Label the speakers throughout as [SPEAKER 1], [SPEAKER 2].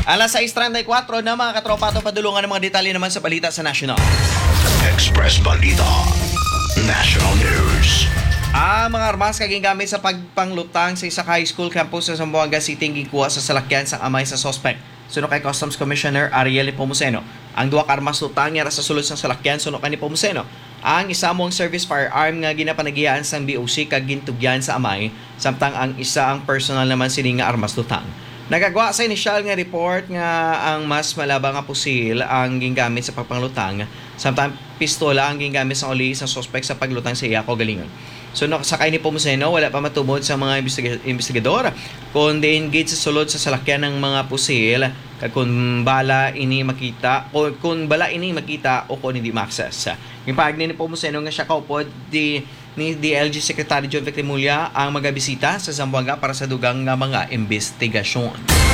[SPEAKER 1] Alas 6:34 na mga katropa, ito padulungan ng mga detalye naman sa balita sa National.
[SPEAKER 2] Express Balita National News.
[SPEAKER 1] Mga armas kaging gamit sa pagpanglutang sa isa high school campus sa Zamboanga City gikuha sa salakyan sa amay sa suspect. Suno kay Customs Commissioner Ariel Nepomuceno. Ang duwa ka armas lutang yara sa sulod sa salakyan suno kay Nepomuceno. Ang isa mong service firearm nga ginapanagiyaan sa BOC kag gintugyan sa amay, samtang ang isa ang personal naman sini nga armas lutang. Nagagawa sa inisyal nga report nga ang mas malabang nga pusil ang gingamit sa pagpanglutang, samtang pistola ang gingamit sa uli sa suspect sa paglutang sa iya galingon. So sakay ni Nepomuceno, wala pa matubod sa mga investigador kung di-engage sa sulod sa salakyan ng mga pusil kung bala ini makita o kung bala ini makita o kung hindi ma-access. Yung pag ni Nepomuceno nga siya kaupod ni DLG Secretary John Victimulya ang magabisita sa Zamboanga para sa dugang nga mga investigasyon.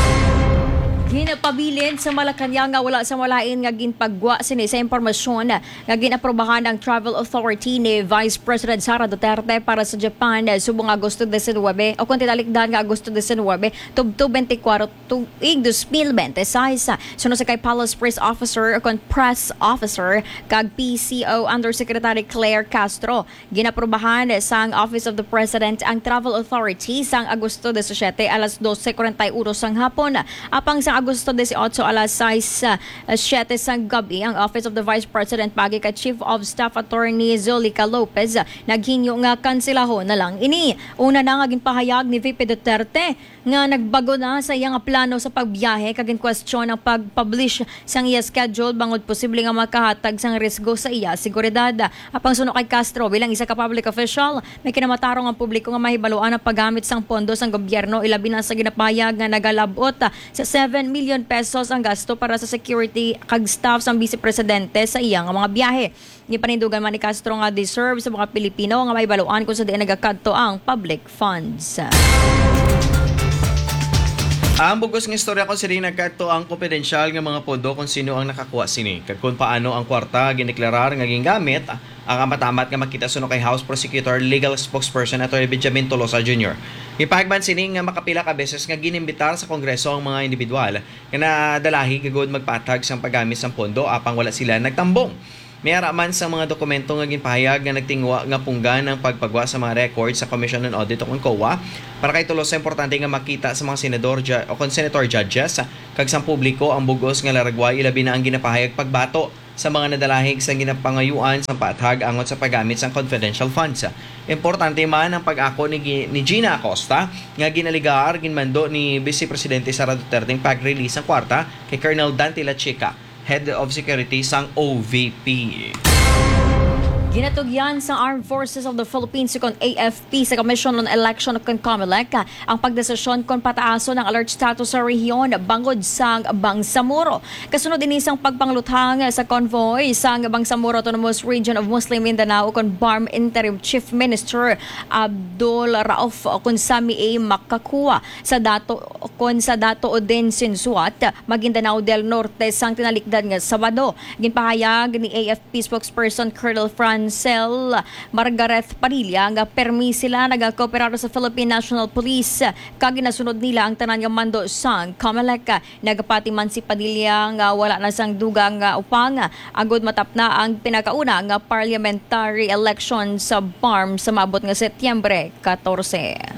[SPEAKER 3] Ginapabilin sa Malacanang nga wala sa malain nga ginpagwa sini sa impormasyon nga ginaprobahan ng Travel Authority ni Vice President Sara Duterte para sa Japan subong Agosto 19 o kung tinalikdan nga Agosto 19 tubto 24 tuig 2026. Suno sa kay Palace Press Officer o kung Press Officer kag PCO Undersecretary Claire Castro. Ginaprobahan sang Office of the President ang Travel Authority sang Agosto 17 alas 12:41 sang hapon. Apang sa Agosto 18 alas 6:07 sang gabi ang Office of the Vice President pagi kay Chief of Staff Attorney Zolica Lopez naghinyo nga kanselahon na lang ini. Una na nga ginpahayag ni VP Duterte nga nagbago na sa iyang plano sa pagbiyahe kag in question ang pag-publish sang iya schedule bangod posible nga makahatag sang risgo sa iya seguridad. Apang suno kay Castro bilang isa ka public official may kinamatarong ang publiko nga mahibaluan ang paggamit sang pondo sang gobyerno ilabi na sa ginapahayag nga nagalabot sa 7 million pesos ang gasto para sa security kag staff sang Vice Presidente sa iyang mga biyahe. Gipanindugan man ni Castro nga deserve sa mga Pilipino nga mahibaluan kung sa diin nagakadto ang public funds.
[SPEAKER 1] Ang bugos ng istorya kung sino nagkadto ang confidential nga mga pondo kung sino ang nakakuha sini kag kung paano ang kwarta gineklarar nga gingamit ang amatamat nga makita suno kay House Prosecutor Legal Spokesperson Attorney Benjamin Tolosa Jr. Ipahagban sini nga makapila ka beses nga ginimbitar sa Kongreso ang mga individual nga nadalahi kagud magpatag sang paggamit sang pondo apang wala sila nagtambong. Mayara man sa mga dokumento nga ginpahayag nga nagtingwa nga punggan ng pagpagwa sa mga records sa Commission on Audit o COA para kay tulos sa importante nga makita sa mga senador o senator judges kag sa publiko ang bugos nga laragway ilabi na ang ginapahayag pagbato sa mga nadalahig sa ginapangayuan sa patag angot sa paggamit sa confidential funds. Importante man ang pag-ako ni Gina Acosta nga ginaligar ginmando ni Vice Presidente Sara Duterte ng pag-release ng kwarta kay Colonel Dante La Chica, Head of Security sang OVP.
[SPEAKER 3] Ginatugyan sa Armed Forces of the Philippines kung AFP sa Commission on Election of COMELEC ang pagdesisyon kung pataaso ng alert status sa rehiyon bangod sang Bangsamoro. Kasunod din isang pagpangluthang sa convoy sang Bangsamoro Autonomous Region of Muslim Mindanao kung BARM Interim Chief Minister Abdul Rauf kung Sami A. Makakuha sa dato o din Sinsuat Maguindanao del Norte sang tinalikdan nga Sabado. Ginpahayag ni AFP spokesperson Colonel Francel Margaret Padilla nga permi sila nagakooperado sa Philippine National Police kag ginasunod nila ang tanan nga mando sang COMELEC. Nagapati man si Padilla nga wala na sang dugang upang agud matapna ang pinakauna nga parliamentary election sa BARM sa maabot nga Setyembre 14.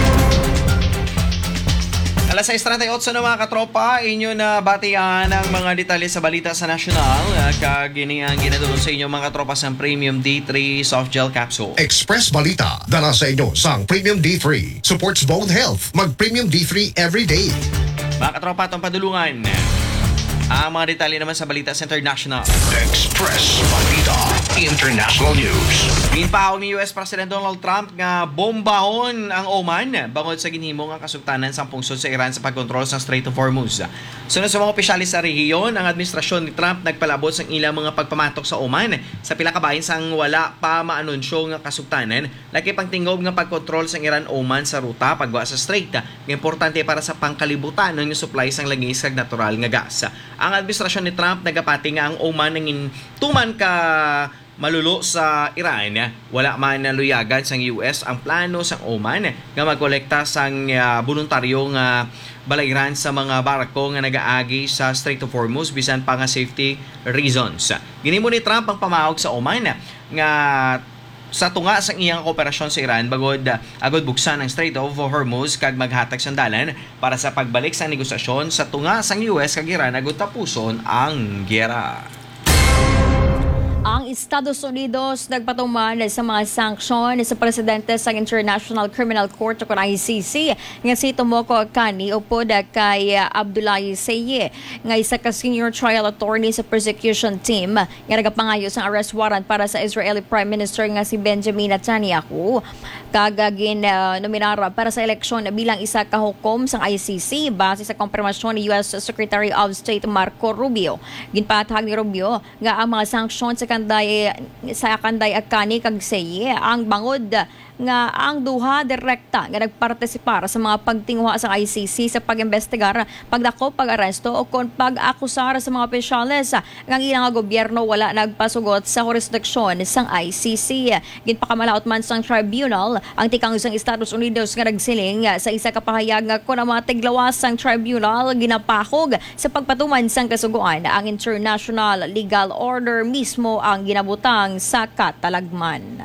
[SPEAKER 1] Alas 6:38 na mga katropa, inyo na batian ang mga detalye sa balita sa National. Kag ang ginadulong sa inyo mga katropa sa Premium D3 Soft Gel Capsule.
[SPEAKER 2] Express Balita dala sa inyo sang Premium D3 supports bone health. Mag Premium D3 every day.
[SPEAKER 1] Mga katropa, itong padulungan ang mga detalye naman sa balita sa International.
[SPEAKER 2] Express Balita International News.
[SPEAKER 1] Ginpahog ni US President Donald Trump nga bombahon ang Oman bangod sa ginhimo nga kasugtanan sa pungsod sa Iran sa pagkontrol sa Strait of Hormuz. Sunod sa mga opisyalis sa rehiyon, ang administrasyon ni Trump nagpalabot sa ilang mga pagpamatok sa Oman sa pila ka bahin sang wala pa maanunsyo nga kasugtanan laki pangtingob nga pagkontrol sa Iran-Oman sa ruta pagwa sa Strait nga importante para sa pangkalibutan ng supply sang langis kag natural nga gas. Ang administrasyon ni Trump nagapati nga ang Oman nangin tuman ka malulo sa Iran, wala man naluyagan sang US ang plano sang Oman nga magkolekta sang voluntaryong balayran sa mga barko nga nagaagi sa Strait of Hormuz bisan pa nga safety reasons. Ginimo ni Trump ang pamahog sa Oman nga sa tunga sang iyang kooperasyon sa Iran bagod agod buksan ang Strait of Hormuz kag maghatag sandalan para sa pagbalik sa negosasyon sa tunga sang US kag Iran agod tapuson ang giyera.
[SPEAKER 3] Ang Estados Unidos nagpatuman sa mga sanksyon sa presidente sa International Criminal Court o ICC nga si Tomoko Akani upod kay Abdullahi Seye nga isa ka senior trial attorney sa prosecution team nga nagapangayo sa arrest warrant para sa Israeli Prime Minister nga si Benjamin Netanyahu. Kagagin nominara para sa eleksyon bilang isa ka hukom sa ICC base sa konfirmasyon ni US Secretary of State Marco Rubio. Ginpatahag ni Rubio nga ang mga sanksyon sa kanday Akani kag Seye ang bangod nga ang duha direkta nga nagpartisipar sa mga pagtingwa sa ICC sa pag-imbestigar, pagdako, pag-aresto o kon pag-akusar sa mga opisyales nga ilang gobyerno wala nagpasugot sa jurisdiksyon sang ICC. Ginpakamalaot man sang tribunal ang tikang isang Estados Unidos nga nagsiling sa isa ka pahayag nga kun ang mga tiglawas sang tribunal ginapahog sa pagpatuman sang kasuguan ang international legal order mismo ang ginabutang sa katalagman.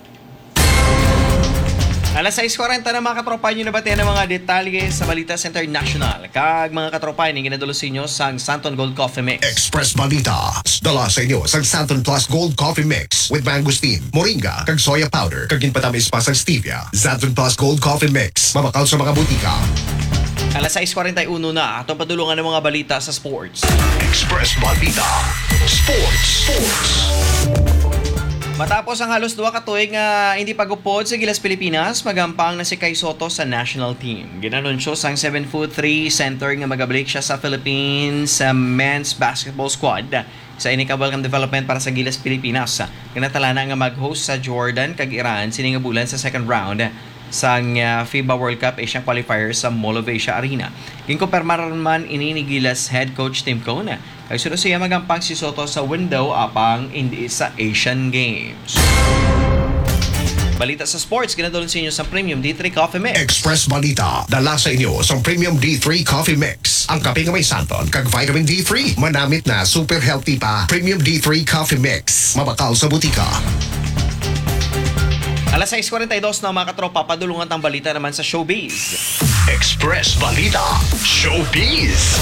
[SPEAKER 1] Alas 6:40 na mga katropa nyo nabatian ng mga detalye sa Balita Center National. Kag mga katropa ni ginadulo sa inyo sang Santon Gold Coffee Mix.
[SPEAKER 2] Express Balita. Dala sa inyo sa Santon Plus Gold Coffee Mix with mangosteen, moringa, kag soya powder, kag ginpatamis pa sa stevia. Santon Plus Gold Coffee Mix. Mamakal sa mga butika.
[SPEAKER 1] Alas 6:41 na atong padulungan ng mga balita sa sports.
[SPEAKER 2] Express Balita. Sports.
[SPEAKER 1] Matapos ang halos 2 ka tuig nga hindi pagupod sa Gilas Pilipinas, magampang na si Kai Soto sa national team. Ginanunsyo sang 7'3" center nga magabalik siya sa Philippines men's basketball squad sa inikabal kang development para sa Gilas Pilipinas. Kinatalana nga mag-host sa Jordan kag Iran sining nga bulan sa second round sang FIBA World Cup Asian Qualifier sa Mall of Asia Arena. Ginkumpirmar man ini ni Gilas head coach Tim Cone. Ay sunod siya magampang si Soto sa window apang hindi sa Asian Games. Balita sa sports, ginadulon sa inyo sa Premium D3 Coffee Mix.
[SPEAKER 2] Express Balita. Dala sa inyo sa Premium D3 Coffee Mix. Ang kape nga may santon kag vitamin D3. Manamit na super healthy pa. Premium D3 Coffee Mix. Mabakal sa butika.
[SPEAKER 1] Alas 6:42 na mga katropa, padulungan ang balita naman sa showbiz.
[SPEAKER 2] Express Balita. Showbiz.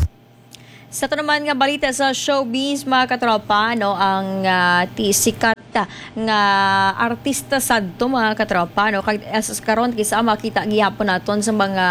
[SPEAKER 3] Sa ito naman nga balita sa showbiz, mga katropa, no, ang sikat nga artista sadto mga katropa, no, kag as karon kisa makita gihapon naton sa mga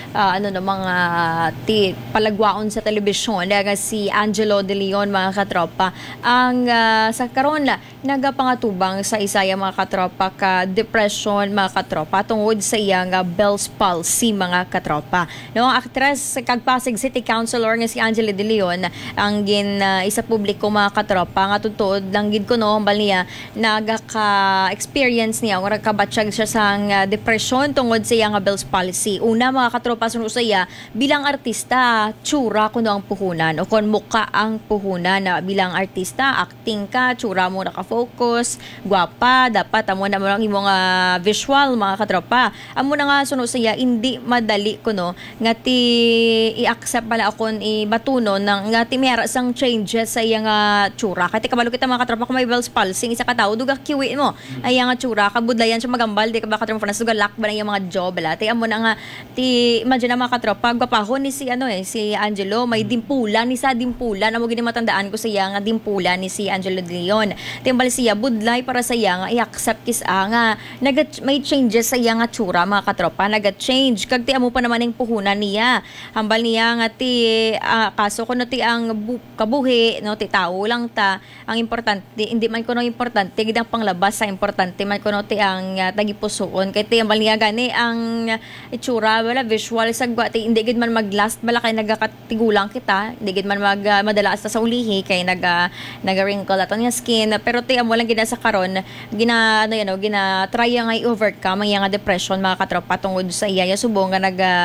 [SPEAKER 3] mga palagwaon sa telebisyon nga si Angelo De Leon mga katropa. Ang sa karon nagapangatubang sa isaya mga katropa ka depression mga katropa tungod sa iya nga Bell's palsy mga katropa. No, ang aktres kag Pasig City Councilor nga si Angelo De Leon ang isa publiko mga katropa nga tutod lang gid ko no bal niya nagaka-experience niya o nagkabatsyag siya sa depression tungod sa iya nga Bell's palsy. Una mga katropa sunod sa iya bilang artista tsura kuno ang puhunan o kon muka ang puhunan na bilang artista acting ka tsura mo naka-focus gwapa dapat amo na mo lang imong visual mga katropa. Amo na nga sunod sa iya hindi madali kuno nga ti i-accept pala akon ibatuno ng nga ti mayara sang changes sa iya nga tsura. Kaya kabalo kita mga katropa kung may Bell's palsy isa ka tao duga kiwi mo ay nga tsura kabudlayan siya magambal di ka ba katropa na duga lock ba na yung mga job bala ti amo na nga ti imagine na mga katropa gwapahon ni si si Angelo may dimpulan ni sa dimpulan amo gini matandaan ko sa iya nga dimpulan ni si Angelo De Leon timbal siya budlay para sa iya nga i-accept kis nga may changes sa iya nga tsura mga katropa naga-change kag ti amo pa naman yung puhunan niya hambal niya nga ti kaso kuno ti ang kabuhi no ti tao lang ta ang importante hindi man kuno importante gid ang panglabas sa importante man kuno ti ang tagipusoon kay ti ambal niya gani ang itsura wala visual sa ti hindi gid man maglast bala kay nagakatigulang kita hindi gid man madala sa ulihi kay naga-wrinkle aton nga skin pero ti amo lang gid sa karon gina try nga i-overcome ang nga depression mga katropa tungod sa iya subo nga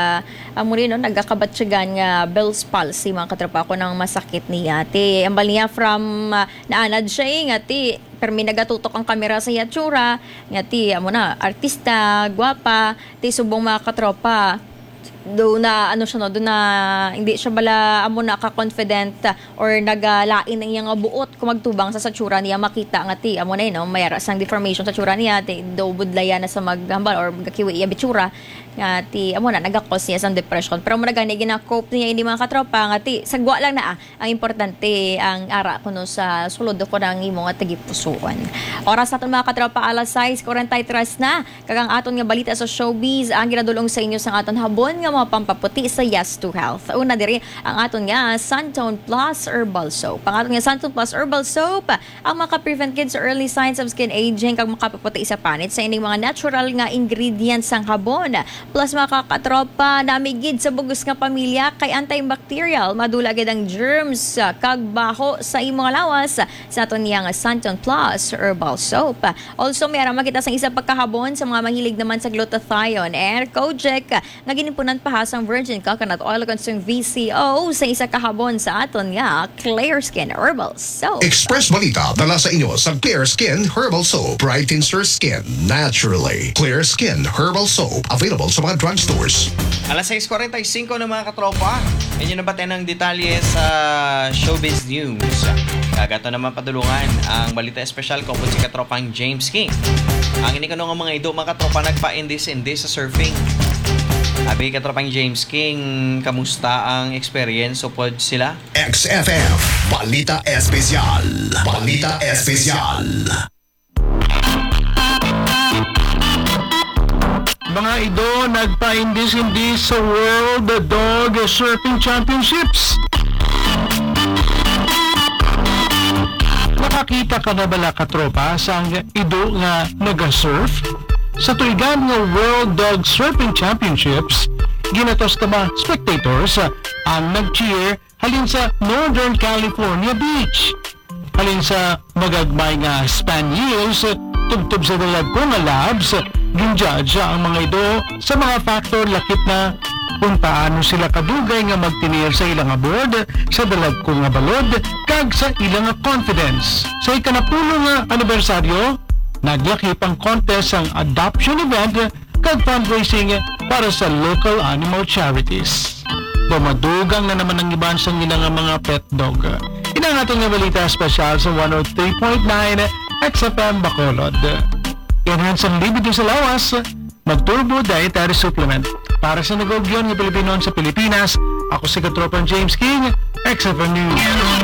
[SPEAKER 3] nagakabatsyagan nga Bell's palsy mga katropa ko nang masakit niya ti ambal niya from naanad siya nga ti permi nagatutok ang kamera sa yatsura, nga ti, amo na, artista, gwapa, ti subong mga katropa, do na ano siya no, do na hindi siya bala amo na ka-confident or nagalain ng iyang buot kung magtubang sa tsura niya makita nga ti amo na no mayara sang deformation sa tsura niya ti do budlaya na sa maghambal or magkiwi iya bitsura nga ti amo na nagakos niya sang depression pero mo nagani gina-cope niya hindi mga katropa nga ti sagwa lang na ang importante ang ara kuno sa sulod ko ng imo nga tagipusuan. Oras naton mga katropa alas 6:43 na kagang aton nga balita sa showbiz ang ginadulong sa inyo sa aton habon nga mga pampaputi sa Yes to Health. Una diri ang aton nga Santone Plus Herbal Soap. Ang aton nga Santone Plus Herbal Soap ang maka-prevent kids sa early signs of skin aging kag makapaputi sa panit sa ining mga natural nga ingredients sang habon. Plus makakatropa namigid sa bugos nga pamilya kay antibacterial madula gid ang germs kag baho sa imong lawas sa aton nga Santone Plus Herbal Soap. Also may ara makita sang isa pagkahabon sa mga mahilig naman sa glutathione and Kojic nga ginimpunan pahasang virgin coconut oil konsum VCO sa isa kahabon sa aton nga Clear Skin Herbal Soap.
[SPEAKER 2] Express Balita dala sa inyo sa Clear Skin Herbal Soap. Brightens your skin naturally. Clear Skin Herbal Soap. Available sa mga drugstores.
[SPEAKER 1] Alas 6:45 na mga katropa. Inyo na ba tayo ng detalye sa Showbiz News? Kagato naman padulungan ang balita espesyal ko si katropang James King. Ang inikano nga mga ido mga katropa nagpa-indis-indis sa surfing. Abi katropang James King, kamusta ang experience upod sila?
[SPEAKER 2] XFM Balita Espesyal. Balita Espesyal.
[SPEAKER 4] Mga ido nagpa-indis-indis sa World Dog Surfing Championships. Nakakita ka na bala katropa sa ido nga nag-surf? Sa tuigan nga World Dog Surfing Championships, ginatos ka ba spectators ang nag-cheer halin sa Northern California Beach. Halin sa magagmay nga Spaniels, tubtub sa dalag ko nga labs, ginjudge ang mga ito sa mga factor lakip na kung paano sila kadugay nga magtinir sa ilang aboard, sa dalag ko nga balod, kag sa ilang confidence. Sa ikanapulo nga anibersaryo, naglakip ang contest ang adoption event kag fundraising para sa local animal charities. Dumadugang na naman ang iban sa ilang mga pet dog. Inang ating nga balita espesyal sa 103.9 XFM Bacolod. Enhance ang libido sa lawas, mag-turbo dietary supplement. Para sa nagogyon ng Pilipinon sa Pilipinas, ako si Katropang James King, XFM News.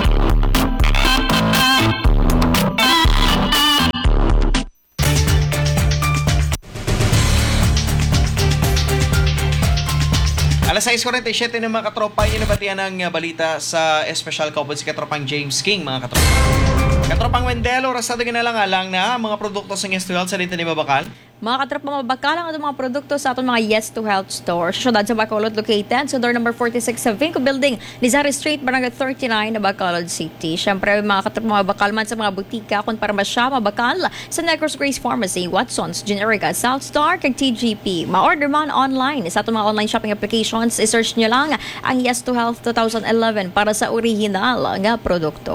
[SPEAKER 1] Alas 6:47 na mga katropa, yun nabatian ng balita sa espesyal kaupod si katropang James King mga katropa. Katropang Wendell, oras na ginalang-alang na mga produkto sa Yes to Health sa dito ni Babakal.
[SPEAKER 3] Mga katropa, mabakalang ang mga produkto sa ating mga Yes to Health store. Syudad sa Bacolod located sa door number 46 sa Vinco Building, Lizares Street, Barangay 39 na Bacolod City. Siyempre, mga katropa, mabakal man sa mga butika kung para masya mabakal sa Negros Grace Pharmacy, Watson's, Generica, South Star, kag TGP. Ma-order man online sa ating mga online shopping applications. I-search nyo lang ang Yes to Health 2011 para sa original nga produkto.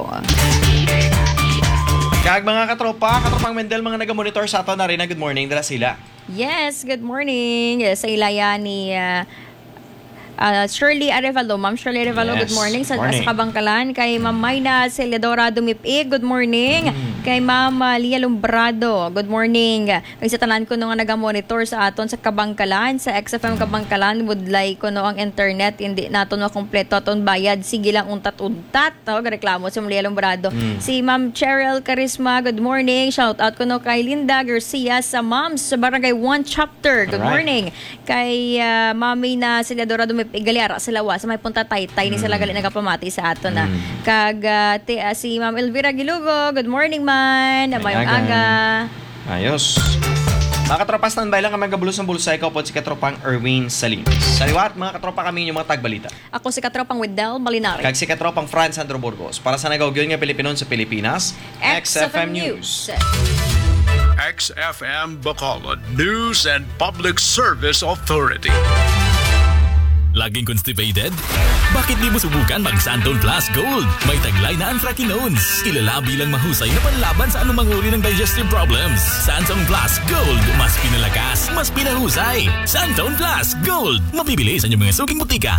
[SPEAKER 1] Kag mga katropang Wendell, mga nagamonitor sa ato na rin. Good morning, dala sila.
[SPEAKER 3] Yes, good morning. Sa ilaya ni Shirley Arevalo. Ma'am Shirley Arevalo,
[SPEAKER 1] Yes,
[SPEAKER 3] good morning. Sa
[SPEAKER 1] morning.
[SPEAKER 3] Kabangkalan. Kay Ma'am Mayna Celedora Dumipig, good morning. Kay Ma'am Lia Lumbrado, good morning. Kay sa tanan ko nung nga nagamonitor sa aton sa Kabangkalan, sa XFM Kabangkalan, would like ko no ang internet, hindi nato na kompleto aton bayad. Sige lang untat-untat. Reklamo si Ma'am Lia Lumbrado. Si Ma'am Cheryl Carisma, good morning. Shout out ko no kay Linda Garcia sa Moms sa Barangay 1 Chapter. Good
[SPEAKER 1] Alright.
[SPEAKER 3] morning. Kay Mami na Celedora Dumipig, Galiara sa lawas sa may punta taytay ni sila gali nagapamati sa ato na kag si Ma'am Elvira Gilugo, good morning man mayong aga.
[SPEAKER 1] Ayos. Mga katropa, standby lang kami magabulos ng bulsay ko po si katropang Erwin Salinas. Sa liwat, mga katropa kami yung mga tagbalita.
[SPEAKER 3] Ako si Katropang Wendell Malinari.
[SPEAKER 1] Kag si katropang Franz Sandro Burgos. Para sa nagawagyon nga Pilipinon sa Pilipinas, XFM News.
[SPEAKER 5] XFM Bacolod News and Public Service Authority. Laging constipated? Bakit di mo subukan mag Santon Plus Gold? May taglay na anthracinones. Kilala bilang mahusay na panlaban sa anumang uri ng digestive problems. Santon Plus Gold. Mas pinalakas, mas pinahusay. Santon Plus Gold. Mabibili sa inyong mga suking butika.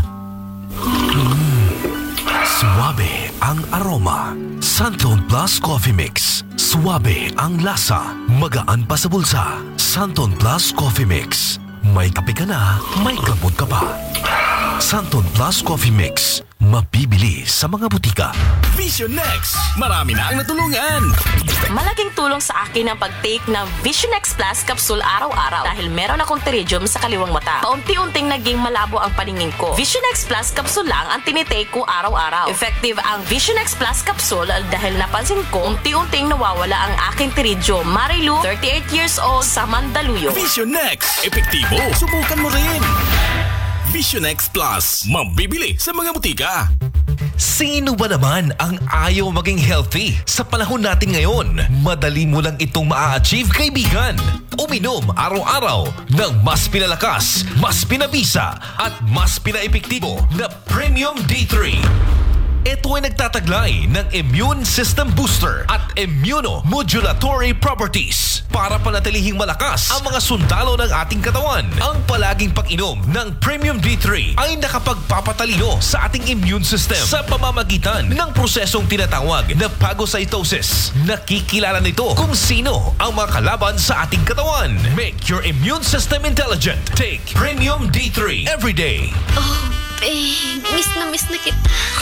[SPEAKER 6] Suwabe ang aroma. Santon Plus Coffee Mix. Suwabe ang lasa. Magaan pa sa bulsa. Santon Plus Coffee Mix. May kape ka na, may gamot ka pa. Santon Plus Coffee Mix. Mabibili sa mga butika.
[SPEAKER 5] Vision Next. Marami na ang natulungan.
[SPEAKER 7] Malaking tulong sa akin ang pag-take ng Vision X Plus capsule araw-araw dahil meron akong pterygium sa kaliwang mata. Paunti-unting naging malabo ang paningin ko. Vision X Plus capsule lang ang tinitake ko araw-araw. Effective ang Vision X Plus capsule dahil napansin ko unti-unting nawawala ang aking pterygium. Marilu, 38 years old, sa Mandaluyong.
[SPEAKER 5] Vision Next. Epektibo. Subukan mo rin. Vision X Plus. Mabibili sa mga butika.
[SPEAKER 6] Sino ba naman ang ayaw maging healthy? Sa panahon natin ngayon, madali mo lang itong maa-achieve, kaibigan. Uminom araw-araw ng mas pinalakas, mas pinabisa, at mas pinaepektibo na Premium D3. Ito ay nagtataglay ng immune system booster at immunomodulatory properties para panatilihing malakas ang mga sundalo ng ating katawan. Ang palaging pag-inom ng Premium D3 ay nakapagpapatalino sa ating immune system sa pamamagitan ng prosesong tinatawag na phagocytosis. Nakikilala nito kung sino ang mga kalaban sa ating katawan. Make your immune system intelligent. Take Premium D3 every day.
[SPEAKER 8] Babe, miss na kita.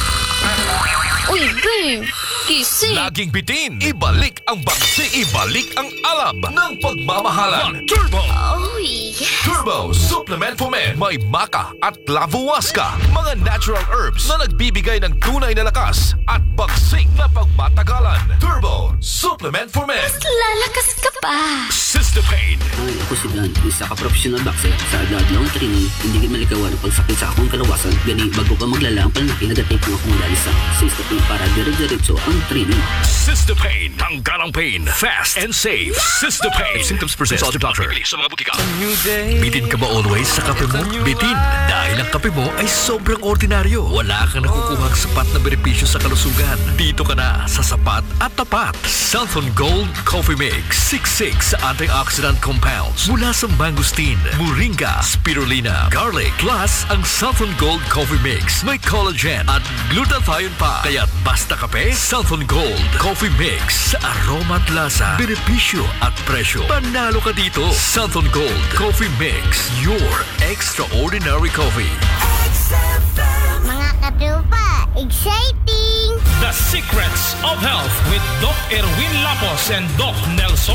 [SPEAKER 8] Uy, babe, gising.
[SPEAKER 6] Laging bitin, ibalik ang bagsi, ibalik ang alab ng pagmamahalan. Turbo!
[SPEAKER 8] Oh, yeah.
[SPEAKER 6] Turbo Supplement for Men. May maca at lavuasca, mga natural herbs na nagbibigay ng tunay na lakas at bagsik na pagmatagalan. Turbo Supplement for Men.
[SPEAKER 8] Lalakas ka pa.
[SPEAKER 6] Cystopain.
[SPEAKER 9] Ay, ako si Blan, isa ka professional boxer. Sa agad lang training, hindi ka malikawan ang pagsakit sa akong kalawasan. Gani, bago ka maglala ang panlaki, nagatake mo akong dali sa Cystopain para dire-diretso ang training.
[SPEAKER 5] Cystopain. Tanggal ang pain. Fast and safe. Cystopain. Symptoms present. Consult your doctor. Bibili sa mga butika.
[SPEAKER 6] Bitin ka ba always sa kape mo? Bitin. Dahil ang kape mo ay sobrang ordinaryo. Wala kang nakukuhang sapat na benepisyo sa kalusugan. Dito ka na sa sapat at tapat. Santon Gold Coffee Mix. 66 antioxidant compounds mula sa mangosteen, moringa, spirulina, garlic. Plus, ang Santon Gold Coffee Mix may collagen at glutathione pa. Kaya't basta kape, Santon Gold Coffee Mix. Sa aroma at lasa, benepisyo at presyo. Panalo ka dito. Santon Gold Coffee Mix. Your extraordinary coffee.
[SPEAKER 10] Mga katrupa, exciting!
[SPEAKER 11] The Secrets of Health with Doc Erwin Lapos and Doc Nelson